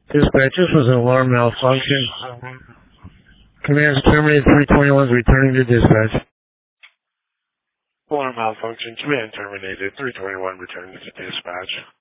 Dispatch, this was an alarm malfunction. Command's terminated, 321 is returning to dispatch. Alarm malfunction, command terminated, 321 returning to dispatch.